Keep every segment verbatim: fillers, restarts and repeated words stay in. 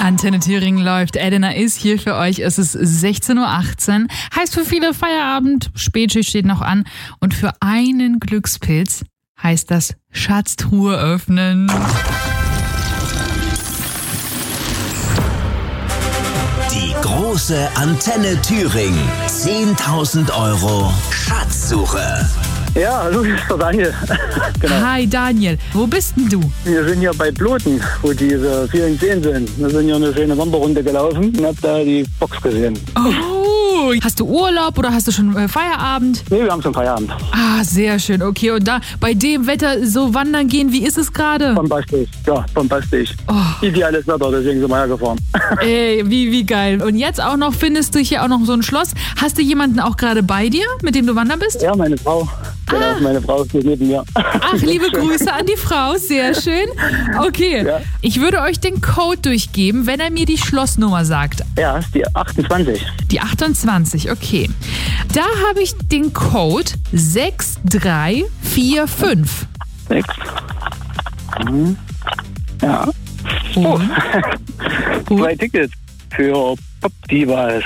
Antenne Thüringen läuft. Edina ist hier für euch. Es ist sechzehn Uhr achtzehn. Heißt für viele Feierabend. Spätschicht steht noch an. Und für einen Glückspilz heißt das Schatztruhe öffnen. Die große Antenne Thüringen. zehntausend Euro Schatzsuche. Ja, hallo, hier ist der Daniel. Genau. Hi Daniel, wo bist denn du? Wir sind hier bei Bloten, wo diese vielen Seen sind. Wir sind hier eine schöne Wanderrunde gelaufen und hab da die Box gesehen. Oh, hast du Urlaub oder hast du schon äh, Feierabend? Nee, wir haben schon Feierabend. Ah, sehr schön. Okay, und da bei dem Wetter so wandern gehen, wie ist es gerade? Bombastisch, ja, bombastisch. Oh. Ideales Wetter, deswegen sind wir hergefahren. Ey, wie, wie geil. Und jetzt auch noch findest du hier auch noch so ein Schloss. Hast du jemanden auch gerade bei dir, mit dem du wandern bist? Ja, meine Frau. Genau, Ah. meine Frau steht neben mir. Ach, liebe Grüße an die Frau, sehr schön. Okay, Ja. ich würde euch den Code durchgeben, wenn er mir die Schlossnummer sagt. Ja, ist die achtundzwanzig. Die achtundzwanzig, okay. Da habe ich den Code sechs drei vier fünf. Sechs. Mhm. Ja. Oh. Oh. Zwei Tickets für Pop Divas.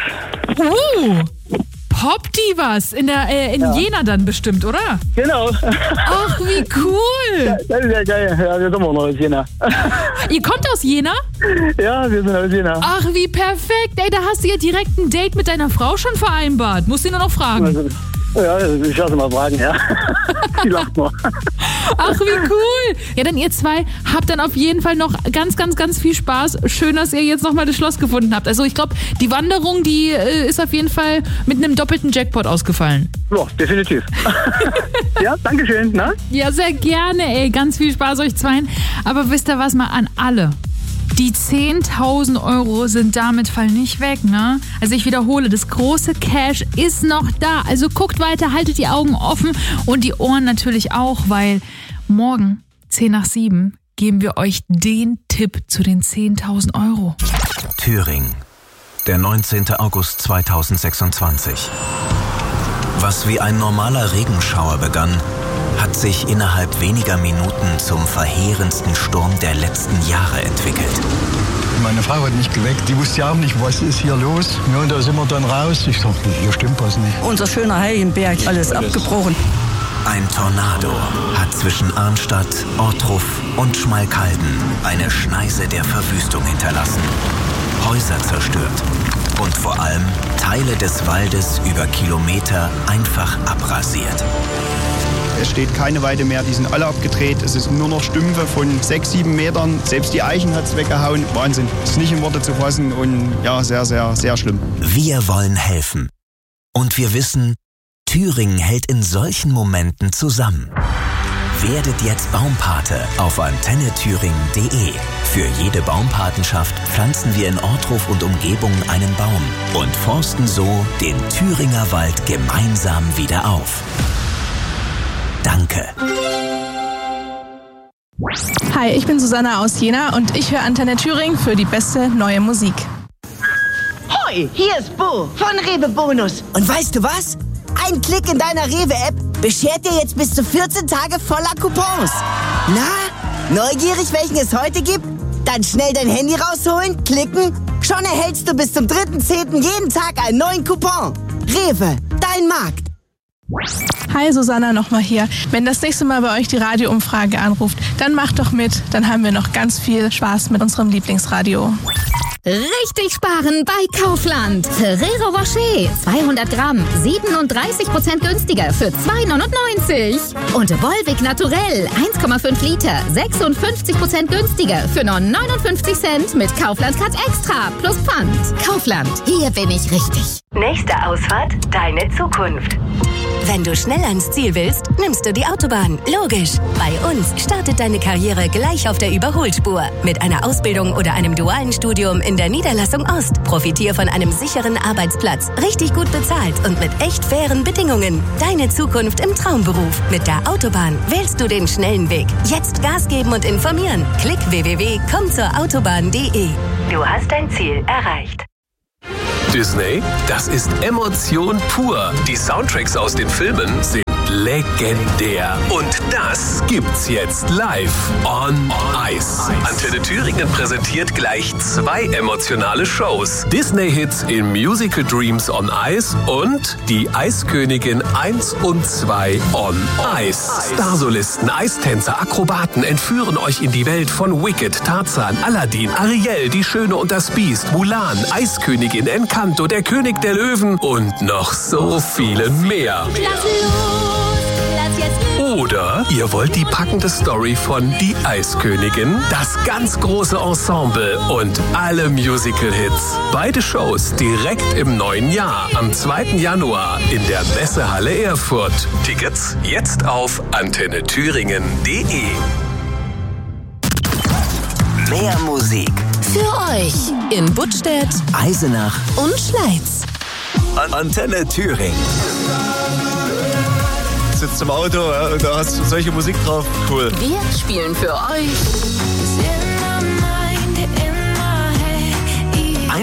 Uh, Pop Divas in der äh, in Ja. Jena dann bestimmt, oder? Genau. Ach, wie cool. Das ist ja geil. Ja, wir sind immer noch aus Jena. Ihr kommt aus Jena? Ja, wir sind aus Jena. Ach, wie perfekt. Ey, da hast du ja direkt ein Date mit deiner Frau schon vereinbart. Musst du nur noch fragen. Also, ja, ich lasse mal fragen, ja. Die lacht nur. Ach, wie cool. Ja, dann ihr zwei habt dann auf jeden Fall noch ganz, ganz, ganz viel Spaß. Schön, dass ihr jetzt nochmal das Schloss gefunden habt. Also ich glaube, die Wanderung, die äh, ist auf jeden Fall mit einem doppelten Jackpot ausgefallen. Ja, definitiv. Ja, danke schön. Na? Ja, sehr gerne, ey. Ganz viel Spaß euch zweien. Aber wisst ihr was, mal an alle. Die zehntausend Euro sind damit Fall nicht weg, ne? Also ich wiederhole, das große Cash ist noch da. Also guckt weiter, haltet die Augen offen und die Ohren natürlich auch, weil morgen, zehn nach sieben, geben wir euch den Tipp zu den zehntausend Euro. Thüringen, der neunzehnten August zweitausendsechsundzwanzig. Was wie ein normaler Regenschauer begann, hat sich innerhalb weniger Minuten zum verheerendsten Sturm der letzten Jahre entwickelt. Meine Frau hat mich geweckt, die wusste ja auch nicht, was ist hier los. Ja, und da sind wir dann raus. Ich dachte, hier stimmt was nicht. Unser schöner Heiligenberg, alles abgebrochen. Ein Tornado hat zwischen Arnstadt, Ortruf und Schmalkalden eine Schneise der Verwüstung hinterlassen. Häuser zerstört und vor allem Teile des Waldes über Kilometer einfach abrasiert. Es steht keine Weide mehr, die sind alle abgedreht. Es ist nur noch Stümpfe von sechs, sieben Metern. Selbst die Eichen hat es weggehauen. Wahnsinn. Es ist nicht in Worte zu fassen und ja, sehr, sehr, sehr schlimm. Wir wollen helfen. Und wir wissen, Thüringen hält in solchen Momenten zusammen. Werdet jetzt Baumpate auf antenne thüringen punkt de. Für jede Baumpatenschaft pflanzen wir in Ortruf und Umgebung einen Baum und forsten so den Thüringer Wald gemeinsam wieder auf. Danke. Hi, ich bin Susanna aus Jena und ich höre Antenne Thüringen für die beste neue Musik. Hoi, hier ist Bo von Rewe Bonus. Und weißt du was? Ein Klick in deiner Rewe-App beschert dir jetzt bis zu vierzehn Tage voller Coupons. Na, neugierig, welchen es heute gibt? Dann schnell dein Handy rausholen, klicken. Schon erhältst du bis zum dritten zehnten jeden Tag einen neuen Coupon. Rewe, dein Markt. Hi, Susanna nochmal hier. Wenn das nächste Mal bei euch die Radioumfrage anruft, dann macht doch mit. Dann haben wir noch ganz viel Spaß mit unserem Lieblingsradio. Richtig sparen bei Kaufland. Ferrero Rocher zweihundert Gramm, siebenunddreißig Prozent günstiger für zwei neunundneunzig. Und Volvic Naturell eins Komma fünf Liter, sechsundfünfzig Prozent günstiger für nur neunundfünfzig Cent mit Kaufland Cut Extra plus Pfand. Kaufland, hier bin ich richtig. Nächste Ausfahrt, deine Zukunft. Wenn du schnell ans Ziel willst, nimmst du die Autobahn. Logisch. Bei uns startet deine Karriere gleich auf der Überholspur. Mit einer Ausbildung oder einem dualen Studium in der Niederlassung Ost. Profitier von einem sicheren Arbeitsplatz. Richtig gut bezahlt und mit echt fairen Bedingungen. Deine Zukunft im Traumberuf. Mit der Autobahn wählst du den schnellen Weg. Jetzt Gas geben und informieren. Klick w w w punkt komm zur autobahn punkt de. Du hast dein Ziel erreicht. Disney, das ist Emotion pur. Die Soundtracks aus den Filmen sind legendär. Und das gibt's jetzt live on Ice. Antenne Thüringen präsentiert gleich zwei emotionale Shows. Disney-Hits im Musical Dreams on Ice und die Eiskönigin eins und zwei on Ice. Starsolisten, Eistänzer, Akrobaten entführen euch in die Welt von Wicked, Tarzan, Aladdin, Ariel, die Schöne und das Biest, Mulan, Eiskönigin, Encanto, der König der Löwen und noch so viele mehr. Oder ihr wollt die packende Story von Die Eiskönigin, das ganz große Ensemble und alle Musical-Hits. Beide Shows direkt im neuen Jahr, am zweiten Januar in der Messehalle Erfurt. Tickets jetzt auf antenne thüringen punkt de. Mehr Musik Für euch in Buttstedt, Eisenach und Schleiz. Antenne Thüringen. Sitzt im Auto, ja, und da hast du solche Musik drauf. Cool. Wir spielen für euch